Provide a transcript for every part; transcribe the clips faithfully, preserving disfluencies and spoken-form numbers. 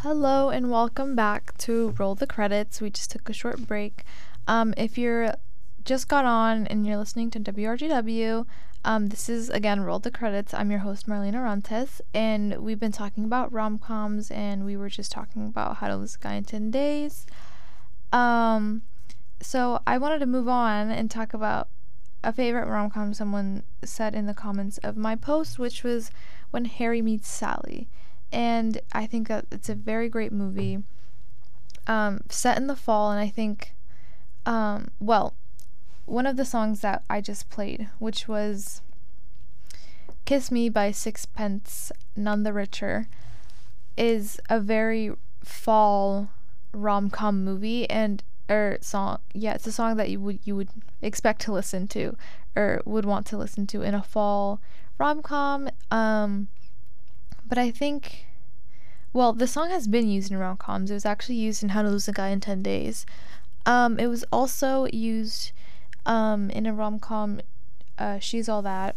Hello and welcome back to Roll the Credits. We just took a short break. Um, if you're just got on and you're listening to W R G W, um, this is again Roll the Credits. I'm your host Marlene Orantes, and we've been talking about rom-coms, and we were just talking about How to Lose a Guy in ten days. Um, so I wanted to move on and talk about a favorite rom-com someone said in the comments of my post, which was When Harry Meets Sally. And I think that it's a very great movie, um, set in the fall, and I think, um, well, one of the songs that I just played, which was Kiss Me by Sixpence None the Richer, is a very fall rom-com movie, and, or song, yeah, it's a song that you would, you would expect to listen to, or would want to listen to in a fall rom-com, um, but I think, well, the song has been used in rom-coms. It was actually used in How to Lose a Guy in ten days. Um, it was also used um, in a rom-com, uh, She's All That.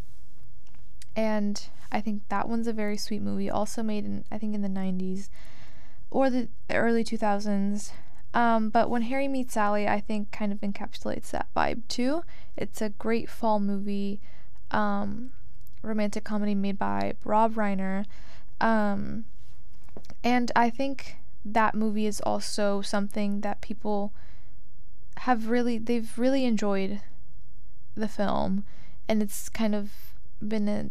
And I think that one's a very sweet movie. Also made in, I think, in the nineties or the early two thousands. Um, but When Harry Meets Sally, I think, kind of encapsulates that vibe, too. It's a great fall movie. Um... romantic comedy made by Rob Reiner, um, and I think that movie is also something that people have really they've really enjoyed the film, and it's kind of been a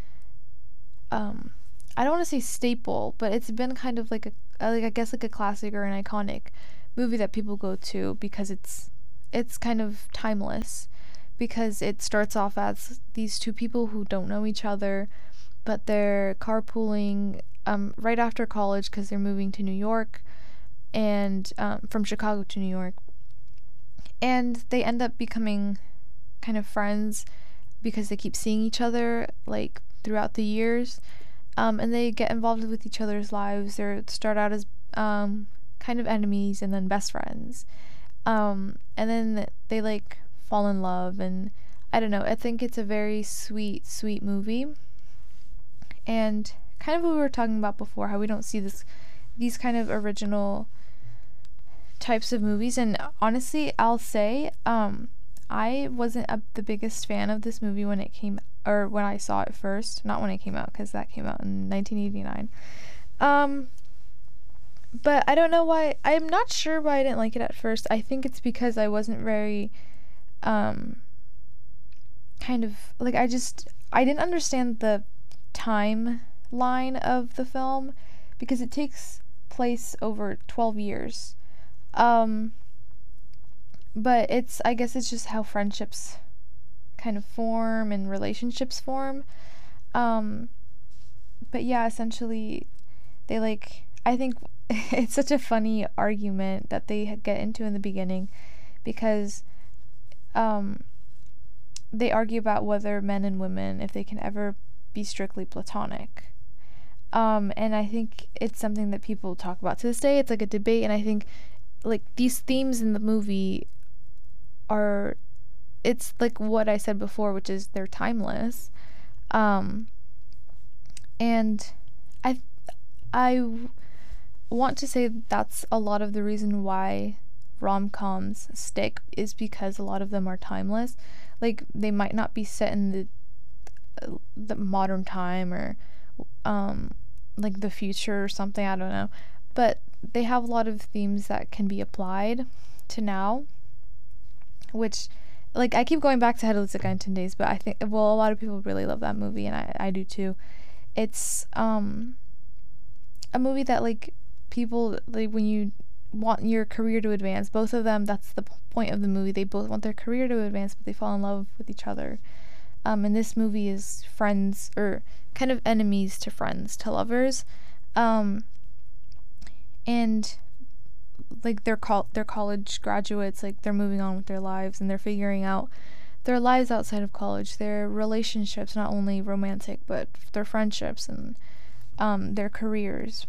um I don't want to say staple, but it's been kind of like a like I guess like a classic or an iconic movie that people go to because it's it's kind of timeless. Because it starts off as these two people who don't know each other, but they're carpooling um, right after college because they're moving to New York, and um, from Chicago to New York. And they end up becoming kind of friends because they keep seeing each other like throughout the years, um, and they get involved with each other's lives. They start out as um, kind of enemies and then best friends, um, and then they like fall in love, and I don't know, I think it's a very sweet sweet movie, and kind of what we were talking about before, how we don't see this these kind of original types of movies. And honestly, I'll say um I wasn't a, the biggest fan of this movie when it came, or when I saw it first, not when it came out, because that came out in nineteen eighty-nine, um but I don't know why. I'm not sure why I didn't like it at first. I think it's because I wasn't very um kind of like I just I didn't understand the timeline of the film, because it takes place over twelve years, um but it's I guess it's just how friendships kind of form and relationships form, um but yeah, essentially they like I think it's such a funny argument that they get into in the beginning, because um they argue about whether men and women, if they can ever be strictly platonic, um and I think it's something that people talk about to this day. It's like a debate, and I think like these themes in the movie are, it's like what I said before, which is they're timeless, um and I I want to say that's a lot of the reason why rom-coms stick, is because a lot of them are timeless. Like, they might not be set in the uh, the modern time, or um like the future or something, I don't know, but they have a lot of themes that can be applied to now, which, like, I keep going back to How to Lose a Guy in ten days, but I think, well, a lot of people really love that movie, and I, I do too. It's um a movie that, like, people, like, when you want your career to advance, both of them, that's the p- point of the movie, they both want their career to advance, but they fall in love with each other, um and this movie is friends, or kind of enemies to friends to lovers, um and like they're col- they're college graduates, like they're moving on with their lives, and they're figuring out their lives outside of college, their relationships, not only romantic but their friendships, and um their careers.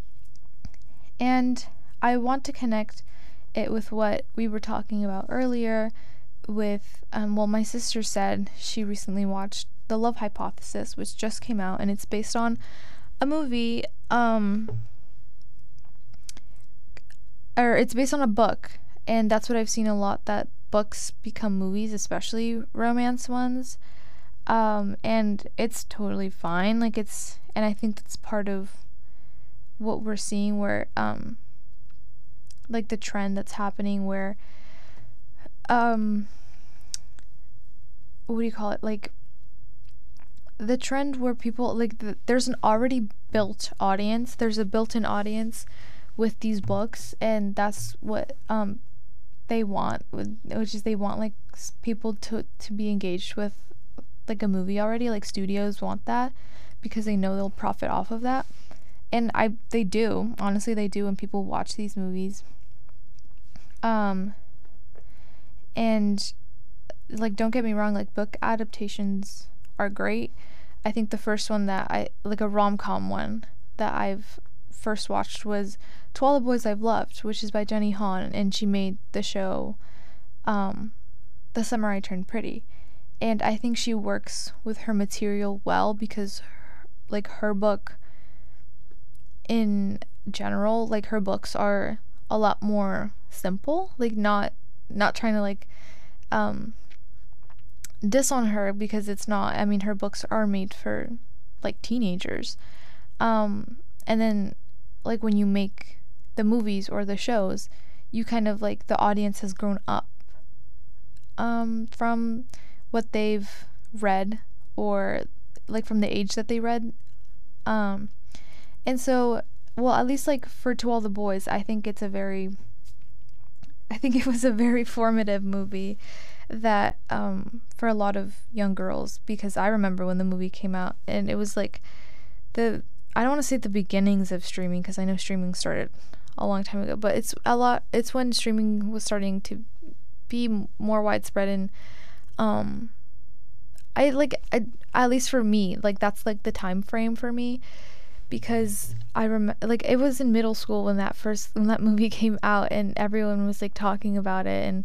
And I want to connect it with what we were talking about earlier with, um, well, my sister said she recently watched The Love Hypothesis, which just came out, and it's based on a movie, um, or it's based on a book, and that's what I've seen a lot, that books become movies, especially romance ones. Um, and it's totally fine. Like it's, and I think that's part of what we're seeing, where um, like the trend that's happening, where um, what do you call it? Like the trend where people like the, there's an already built audience. There's a built-in audience with these books, and that's what um they want, which is they want like people to to be engaged with like a movie already. Like studios want that because they know they'll profit off of that, and I they do honestly they do when people watch these movies. Um, and like don't get me wrong, like book adaptations are great. I think the first one that I like a rom-com one that I've first watched was To All the Boys I've Loved, which is by Jenny Han, and she made the show um, The Summer I Turned Pretty. And I think she works with her material well because her, like her book in general, like her books are a lot more simple, like not not trying to like um diss on her, because it's not. I mean, her books are made for like teenagers. Um and then like when you make the movies or the shows, you kind of like the audience has grown up um from what they've read, or like from the age that they read. Um and so, well, at least like for To All the Boys, I think it's a very I think it was a very formative movie that um for a lot of young girls, because I remember when the movie came out, and it was like the I don't want to say the beginnings of streaming, because I know streaming started a long time ago, but it's a lot it's when streaming was starting to be more widespread. And um I like I, at least for me, like that's like the time frame for me, because I remember like it was in middle school when that first when that movie came out, and everyone was like talking about it. And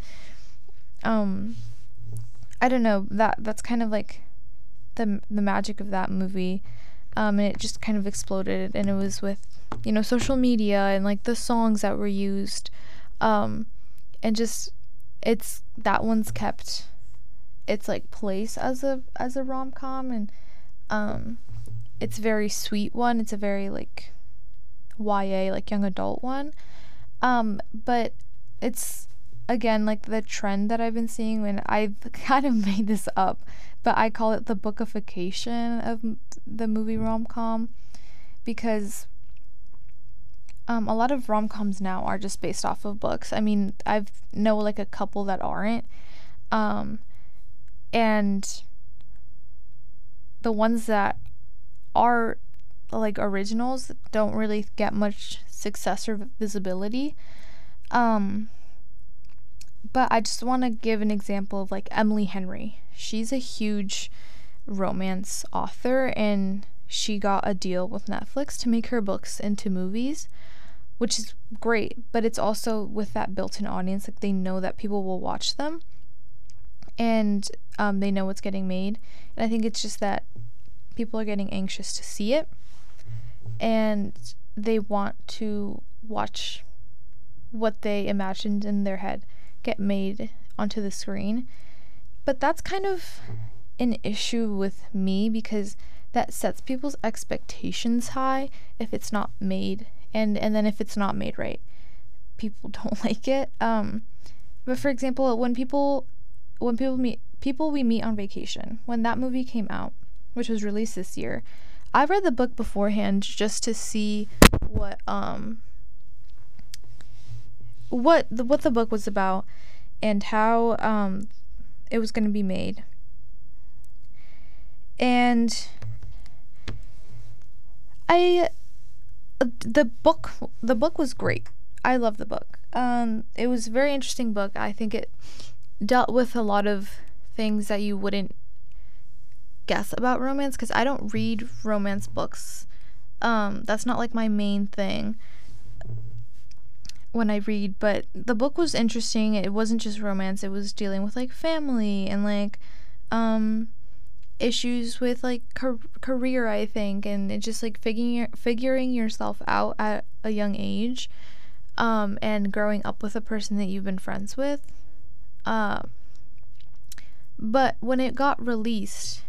um I don't know, that that's kind of like the the magic of that movie. Um and it just kind of exploded, and it was with, you know, social media and like the songs that were used, um and just it's that one's kept its like place as a as a rom-com. And um it's a very sweet one. It's a very like Y A, like young adult one. Um but it's again like the trend that I've been seeing, when I've kind of made this up, but I call it the bookification of m- the movie rom-com, because um a lot of rom-coms now are just based off of books. I mean, I've know like a couple that aren't, um and the ones that are like originals don't really get much success or visibility. Um but I just want to give an example of like Emily Henry. She's a huge romance author, and she got a deal with Netflix to make her books into movies, which is great, but it's also with that built-in audience. Like they know that people will watch them, and um, they know what's getting made. And I think it's just that people are getting anxious to see it, and they want to watch what they imagined in their head get made onto the screen. But that's kind of an issue with me, because that sets people's expectations high if it's not made, and and then if it's not made right, people don't like it. Um but for example, when people when people meet people we meet on vacation, when that movie came out, which was released this year, I read the book beforehand just to see what um what the what the book was about, and how um it was going to be made. And I the book the book was great. I love the book. Um it was a very interesting book. I think it dealt with a lot of things that you wouldn't guess about romance, because I don't read romance books. Um that's not like my main thing when I read, but the book was interesting. It wasn't just romance. It was dealing with like family and like um issues with like car- career, I think, and it just like figuring figuring yourself out at a young age. um, and growing up with a person that you've been friends with. Uh, but when it got released,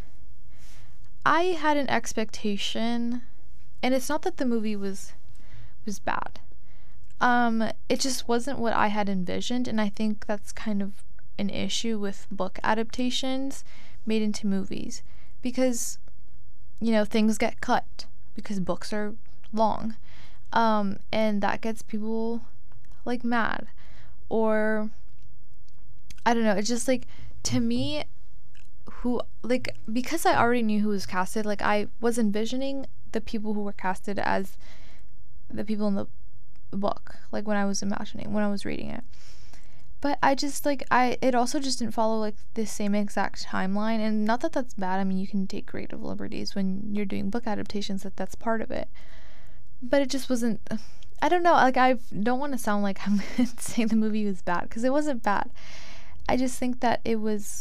I had an expectation, and it's not that the movie was was bad. Um, it just wasn't what I had envisioned, and I think that's kind of an issue with book adaptations made into movies, because, you know, things get cut because books are long, um, and that gets people like mad, or I don't know. It's just like, to me, who like because I already knew who was casted, like I was envisioning the people who were casted as the people in the book, like when I was imagining, when I was reading it. But I just like I it also just didn't follow like the same exact timeline, and not that that's bad. I mean, you can take creative liberties when you're doing book adaptations, that that's part of it. But it just wasn't. I don't know. Like, I don't want to sound like I'm saying the movie was bad, because it wasn't bad. I just think that it was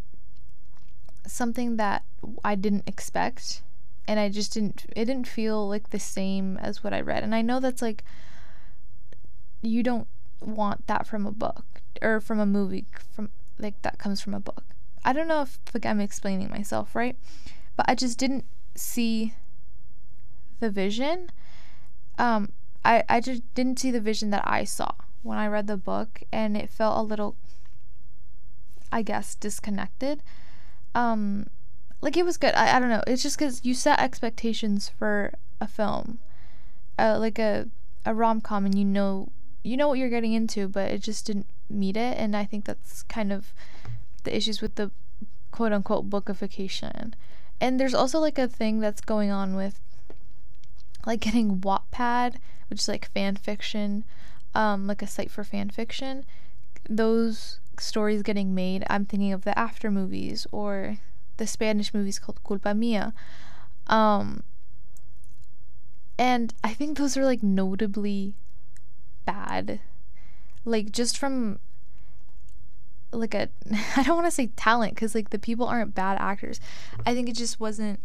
something that I didn't expect, and I just didn't. It didn't feel like the same as what I read, and I know that's like, you don't want that from a book or from a movie, from like that comes from a book. I don't know if like I'm explaining myself right, but I just didn't see the vision. Um, I I just didn't see the vision that I saw when I read the book, and it felt a little, I guess, disconnected. Um, like it was good. I, I don't know. It's just because you set expectations for a film, uh, like a a rom-com, and you know you know what you're getting into, but it just didn't meet it, and I think that's kind of the issues with the quote-unquote bookification. And there's also like a thing that's going on with like getting Wattpad, which is like fan fiction, um, like a site for fan fiction. Those stories getting made. I'm thinking of the After movies, or the Spanish movies called Culpa Mia. Um, and I think those are like notably bad. Like, just from like a I don't want to say talent, because like the people aren't bad actors. I think it just wasn't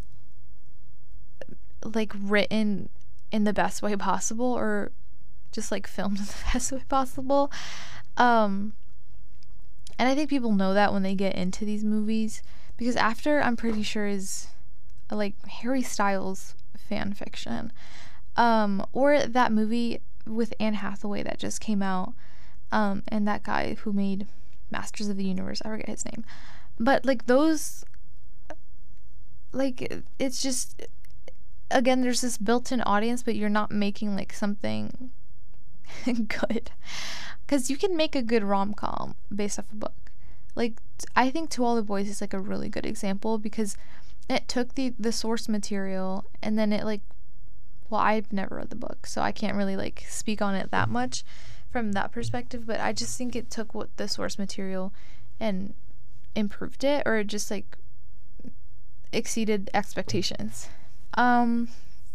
like written in the best way possible, or just like filmed in the best way possible. Um and I think people know that when they get into these movies, because After, I'm pretty sure, is like Harry Styles fan fiction. Um or that movie with Anne Hathaway that just came out, um and that guy who made Masters of the Universe, I forget his name. But like those, like, it's just, again, there's this built-in audience, but you're not making like something good, because you can make a good rom-com based off a book. Like, I think To All the Boys is like a really good example, because it took the the source material, and then it like, well, I've never read the book, so I can't really like speak on it that much from that perspective, but I just think it took what the source material and improved it, or just like exceeded expectations. Um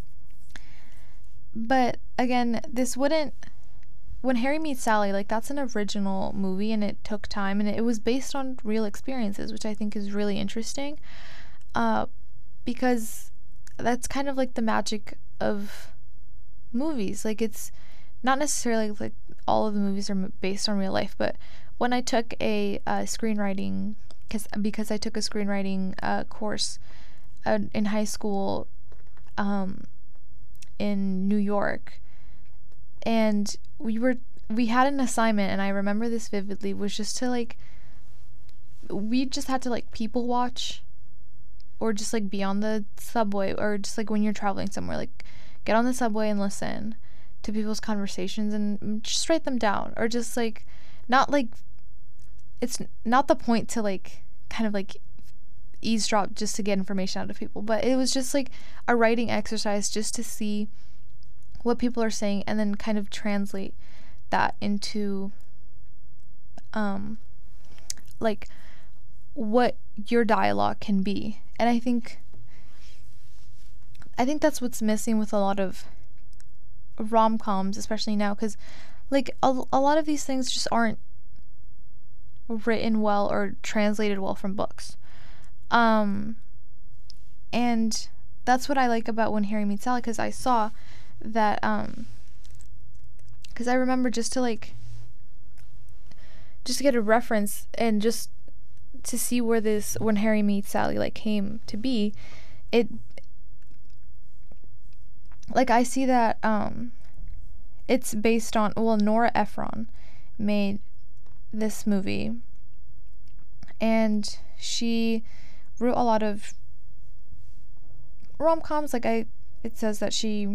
but again, this wouldn't When Harry Meets Sally, like, that's an original movie, and it took time, and it was based on real experiences, which I think is really interesting, uh because that's kind of like the magic of movies. Like, it's not necessarily like all of the movies are based on real life, but when I took a uh, screenwriting, because because I took a screenwriting uh, course uh, in high school, um, in New York, and we were we had an assignment, and I remember this vividly, was just to like, we just had to like people watch, or just like be on the subway, or just like when you're traveling somewhere, like get on the subway and listen to people's conversations and just write them down, or just like, not like, it's not the point to like kind of like eavesdrop just to get information out of people, but it was just like a writing exercise, just to see what people are saying, and then kind of translate that into um like what your dialogue can be. And I think I think that's what's missing with a lot of rom-coms, especially now, because like a, a lot of these things just aren't written well or translated well from books, um and that's what I like about When Harry Meets Sally, because I saw that um because I remember just to like just to get a reference and just to see where this When Harry Meets Sally like came to be, it like I see that um it's based on, well, Nora Ephron made this movie, and she wrote a lot of rom-coms. Like I it says that she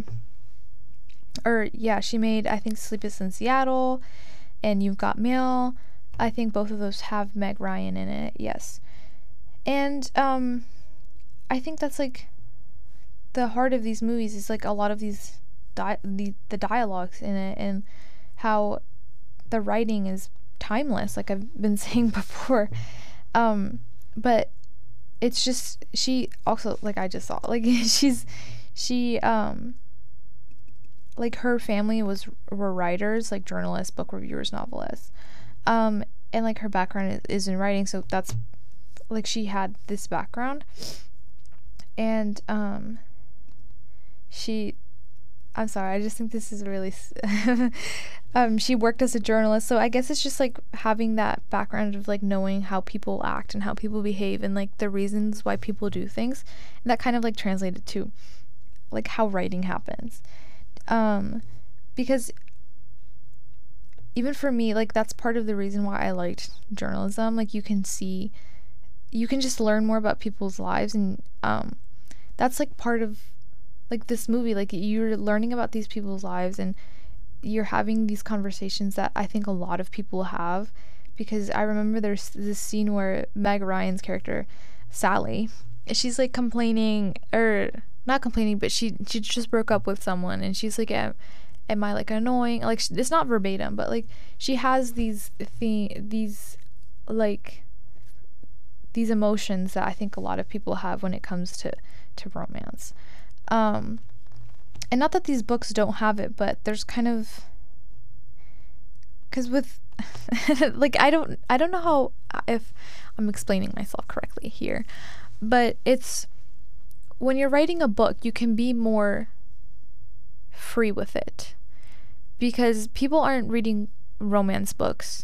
or yeah she made, I think, Sleepless in Seattle and You've Got Mail. I think both of those have Meg Ryan in it, yes. And um I think that's like the heart of these movies, is like a lot of these di- the the dialogues in it, and how the writing is timeless, like I've been saying before. Um but it's just, she also, like I just saw, like she's she um like her family was were writers, like journalists, book reviewers, novelists. Um, and like her background is, is in writing, so that's like she had this background. And um, she, I'm sorry, I just think this is really, um, she worked as a journalist, so I guess it's just like having that background of like knowing how people act and how people behave and like the reasons why people do things, and that kind of like translated to like how writing happens. Um, because even for me, like that's part of the reason why I liked journalism. Like you can see, you can just learn more about people's lives, and um, that's like part of like this movie. Like you're learning about these people's lives, and you're having these conversations that I think a lot of people have. Because I remember there's this scene where Meg Ryan's character, Sally, she's like complaining, or not complaining, but she she just broke up with someone, and she's like, am, am I like annoying? Like it's not verbatim, but like she has these the these like these emotions that I think a lot of people have when it comes to to romance. Um, and not that these books don't have it, but there's kind of, because with like I don't I don't know how, if I'm explaining myself correctly here, but it's, when you're writing a book, you can be more free with it, because people aren't reading romance books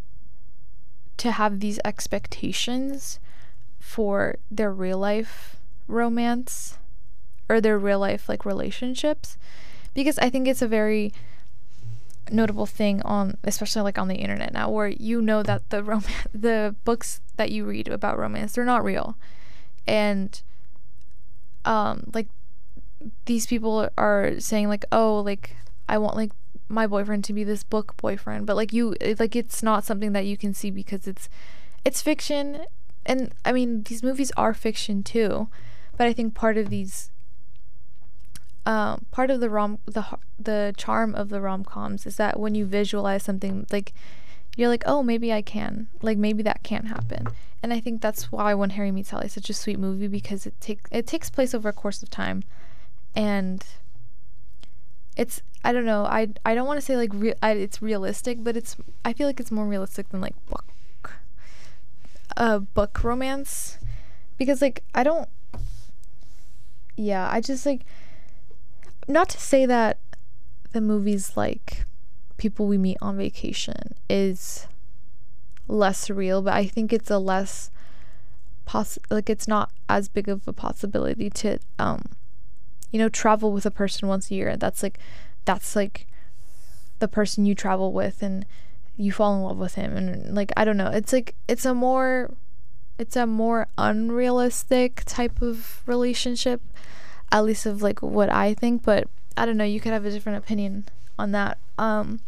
to have these expectations for their real life romance or their real life like relationships, because I think it's a very notable thing on, especially like on the internet now, where you know that the rom- the books that you read about romance, they're not real, and um like these people are saying like, oh, like I want like my boyfriend to be this book boyfriend, but like you it, like it's not something that you can see because it's it's fiction. And I mean, these movies are fiction too, but I think part of these um part of the rom the the charm of the rom-coms is that when you visualize something, like you're like, oh, maybe I can, like maybe that can happen. And I think that's why When Harry Meets Sally is such a sweet movie, because it take it takes place over a course of time, and it's, I don't know, I I don't want to say like re- I, it's realistic, but it's, I feel like it's more realistic than like book uh book romance, because like I don't, yeah, I just like, not to say that the movies like People We Meet on Vacation is less real, but I think it's a less poss like it's not as big of a possibility to um you know travel with a person once a year. That's like that's like the person you travel with, and you fall in love with him, and like I don't know, it's like it's a more it's a more unrealistic type of relationship, at least of like what I think. But I don't know, you could have a different opinion on that. Um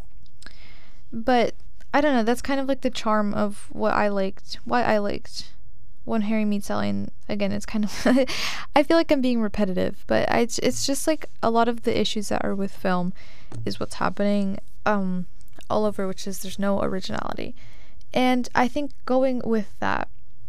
but I don't know, that's kind of like the charm of what I liked why I liked When Harry Meets Sally. And again, it's kind of I feel like I'm being repetitive, but I, it's, it's just like a lot of the issues that are with film is what's happening um all over, which is there's no originality. And I think going with that,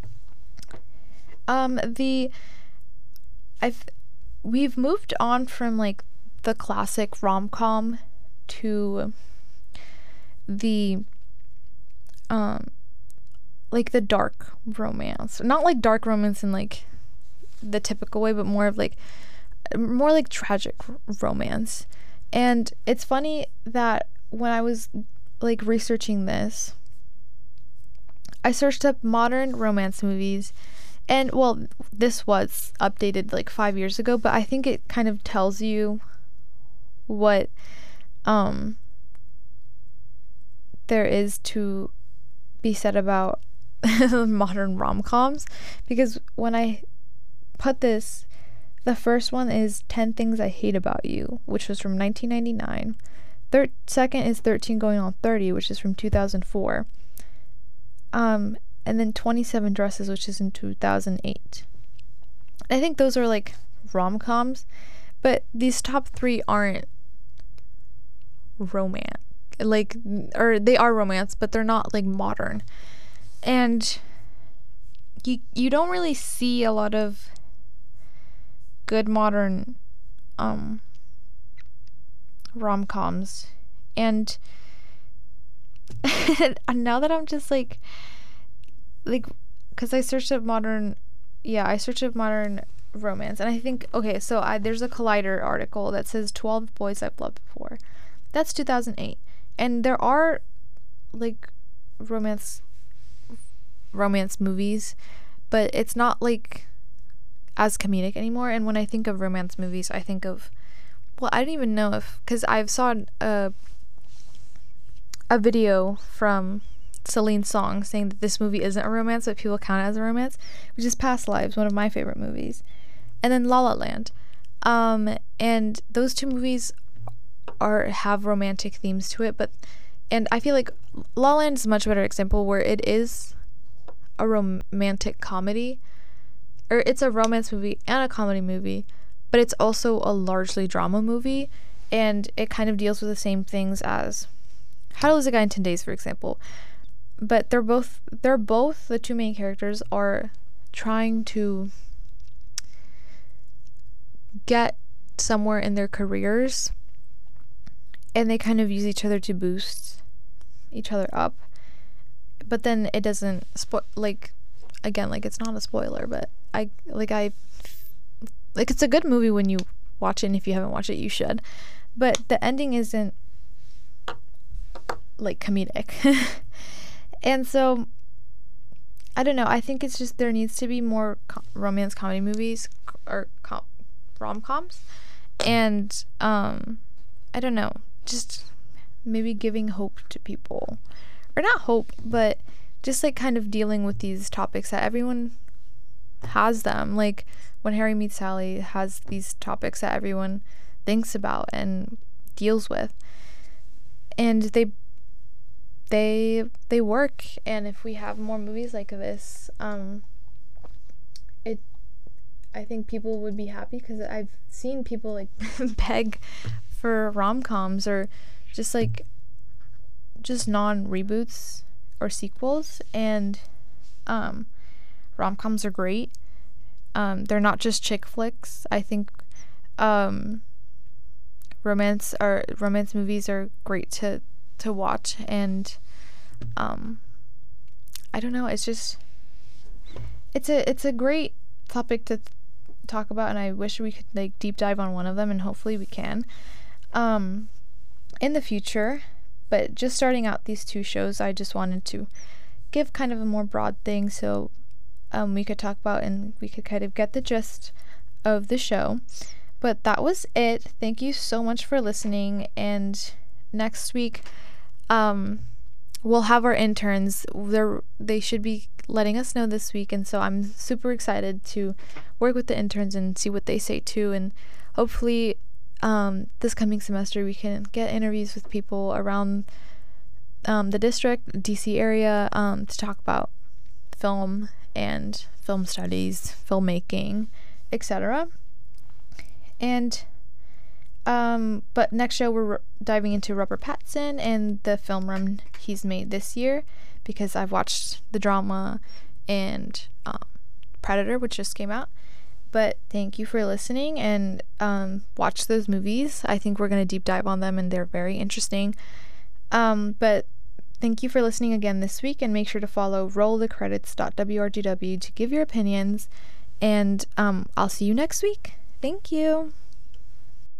um the I've we've moved on from like the classic rom-com to the um like the dark romance, not like dark romance in like the typical way, but more of like more like tragic romance. And it's funny that when I was like researching this, I searched up modern romance movies, and well, this was updated like five years ago, but I think it kind of tells you what um there is to be said about modern rom-coms, because when I put this, the first one is ten Things I Hate About You, which was from nineteen ninety-nine. Third, second is thirteen Going on thirty, which is from two thousand four. Um, and then twenty-seven Dresses, which is in two thousand eight. I think those are like rom-coms, but these top three aren't romance. Like, or they are romance, but they're not like modern. And you you don't really see a lot of good modern um rom-coms. And now that I'm just like like because I searched up modern yeah I searched up modern romance, and I think, okay, so I there's a Collider article that says twelve Boys I've Loved Before. That's two thousand eight, and there are like romance romance movies, but it's not like as comedic anymore. And when I think of romance movies, I think of, well, I don't even know if, because I've saw a a video from Celine Song saying that this movie isn't a romance, but people count it as a romance, which is Past Lives, one of my favorite movies, and then La La Land. Um, and those two movies are have romantic themes to it, but and I feel like La La Land is a much better example where it is a romantic comedy, or it's a romance movie and a comedy movie, but it's also a largely drama movie, and it kind of deals with the same things as How to Lose a Guy in ten days, for example. But they're both they're both the two main characters are trying to get somewhere in their careers, and they kind of use each other to boost each other up. But then it doesn't spo- like again, like it's not a spoiler, but I like I like it's a good movie when you watch it, and if you haven't watched it, you should. But the ending isn't like comedic. And so I don't know, I think it's just there needs to be more co- romance comedy movies or com- rom-coms, and um I don't know, just maybe giving hope to people, or not hope, but just like kind of dealing with these topics that everyone has them, like When Harry Meets Sally has these topics that everyone thinks about and deals with, and they they they work. And if we have more movies like this, um it I think people would be happy, because I've seen people like beg for rom-coms, or just like just non-reboots or sequels, and um rom-coms are great. Um they're not just chick flicks. I think um romance or romance movies are great to to watch, and um I don't know, it's just it's a it's a great topic to th- talk about, and I wish we could like deep dive on one of them, and hopefully we can um in the future. But just starting out these two shows, I just wanted to give kind of a more broad thing, so um we could talk about and we could kind of get the gist of the show. But that was it. Thank you so much for listening, and next week um we'll have our interns. They're they should be letting us know this week, and so I'm super excited to work with the interns and see what they say too, and hopefully um this coming semester we can get interviews with people around um the district, D C area, um to talk about film and film studies, filmmaking, et cetera. And Um, but next show we're r- diving into Robert Pattinson and the film run he's made this year, because I've watched the drama and um, Predator, which just came out. But thank you for listening, and um, watch those movies. I think we're going to deep dive on them, and they're very interesting. Um, but thank you for listening again this week, and make sure to follow roll the credits dot w r g w to give your opinions, and um, I'll see you next week. Thank you.